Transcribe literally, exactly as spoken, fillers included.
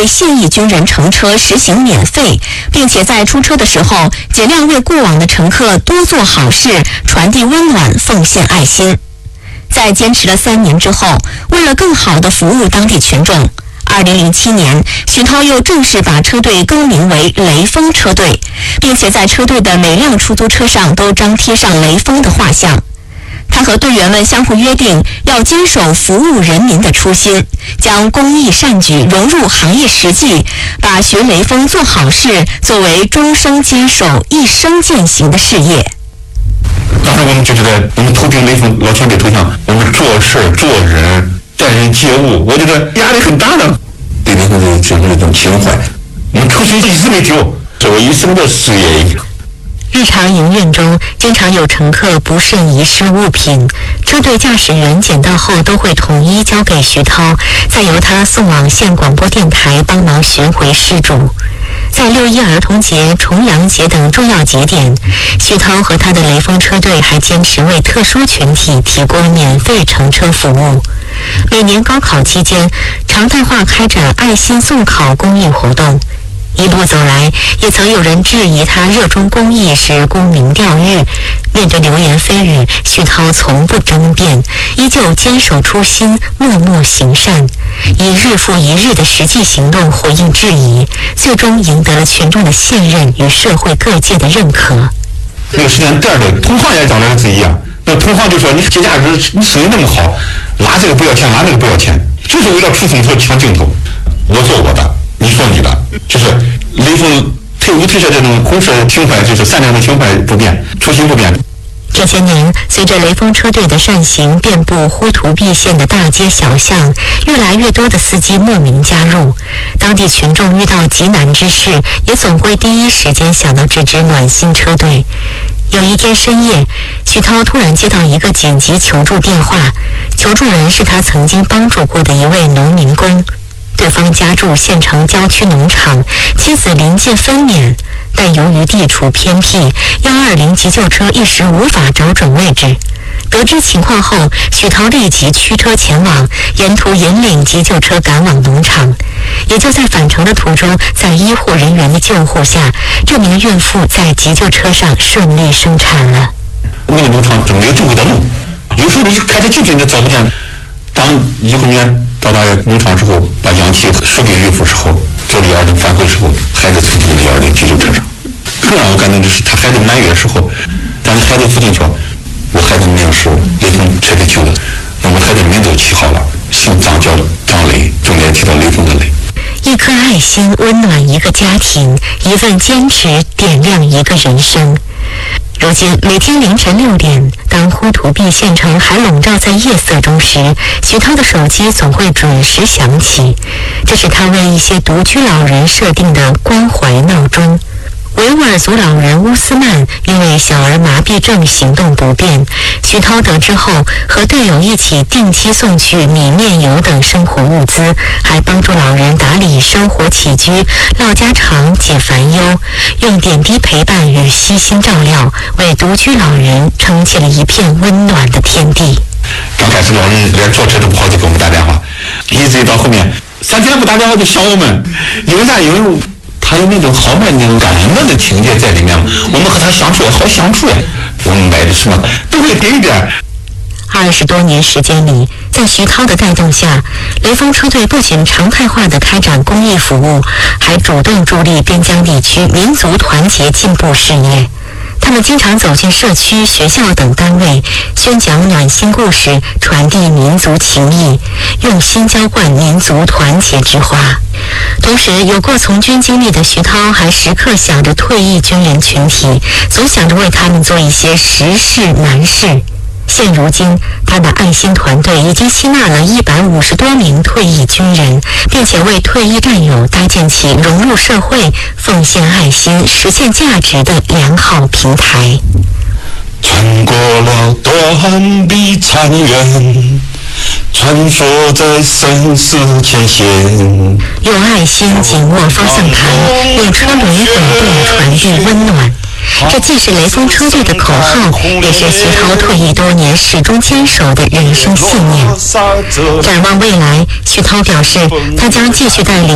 对现役军人乘车实行免费，并且在出车的时候尽量为过往的乘客多做好事，传递温暖，奉献爱心。在坚持了三年之后，为了更好地服务当地群众，二零零七年，徐涛又正式把车队更名为雷锋车队，并且在车队的每辆出租车上都张贴上雷锋的画像。他和队员们相互约定，要坚守服务人民的初心，将公益善举融入行业实际，把学雷锋做好事作为终生坚守、一生践行的事业。 当时我们就是在我们头顶雷锋老前辈头像，我们做事做人待人接物，我觉得压力很大的。对雷锋的就是那种情怀，我们初心一直没丢，是我一生的事业。 日常营运中，经常有乘客不慎遗失物品，车队驾驶员捡到后都会统一交给徐涛，再由他送往县广播电台帮忙寻回失主。在六一儿童节、重阳节等重要节点，徐涛和他的雷锋车队还坚持为特殊群体提供免费乘车服务。每年高考期间，常态化开展爱心送考公益活动。一路走来，也曾有人质疑他热衷公益是沽名钓誉。面对流言蜚语，徐涛从不争辩，依旧坚守初心，默默行善，以日复一日的实际行动回应质疑，最终赢得了群众的信任与社会各界的认可。 那个时间段的同行也讲的是一样，那同行就说你节假日你生意那么好，拉这个不要钱，拉那个不要钱，就是为了出风头抢镜头。我做我的，你说你的，就是雷锋退无退下这种公社情怀，就是善良的情怀不变，初心不变。 这些年，随着雷锋车队的善行遍布呼图壁县的大街小巷，越来越多的司机慕名加入。当地群众遇到急难之事，也总会第一时间想到这支暖心车队。有一天深夜，徐涛突然接到一个紧急求助电话，求助人是他曾经帮助过的一位农民工。对方家住县城郊区农场，妻子临近分娩，但由于地处偏僻，一二零急救车一时无法找准位置。得知情况后，许涛立即驱车前往，沿途引领急救车赶往农场。也就在返程的途中，在医护人员的救护下，这名孕妇在急救车上顺利生产了。 那个农场就没有正规的路，有时候你开车进去你找不见。当医护人员到达农场之后，把氧气输给孕妇时候，这里二零返回时候，孩子存进了幺二零急救车上。更让我感动的是，他孩子满月的时候，当孩子父亲说：“我孩子命是雷锋车队救的，那我孩子名都起好了，姓张叫张磊，重点提到雷锋的磊。” 一颗爱心温暖一个家庭，一份坚持点亮一个人生。如今每天凌晨六点，当呼图壁县城还笼罩在夜色中时，徐涛的手机总会准时响起，这是他为一些独居老人设定的关怀闹钟。维吾尔族老人乌斯曼因为小儿麻痹症行动不便，徐涛得知后和队友一起定期送去米面油等生活物资，还帮助老人打理生活起居、唠家常、解烦忧，用点滴陪伴与悉心照料，为独居老人撑起了一片温暖的天地。 刚开始老人连坐车都不好，就给我们打电话，一直到后面三天不打电话就想我们，因为啥？因为他有那种豪迈、那种感恩的情节在里面，我们和他相处也好相处呀。我们买的什么都会点一点。 二十多年时间里，在徐涛的带动下，雷锋车队不仅常态化地开展公益服务，还主动助力边疆地区民族团结进步事业。他们经常走进社区、学校等单位，宣讲暖心故事，传递民族情谊，用心浇灌民族团结之花。同时，有过从军经历的徐涛还时刻想着退役军人群体，总想着为他们做一些实事难事。现如今，他的爱心团队已经吸纳了一百五十多名退役军人，并且为退役战友搭建起融入社会、奉献爱心、实现价值的良好平台。 穿过了断壁残垣，穿梭在生死前线， 用爱心紧握方向盘，用车轮滚动传递温暖。这既是雷锋车队的口号，也是徐涛退役多年始终坚守的人生信念。展望未来，徐涛表示，他将继续带领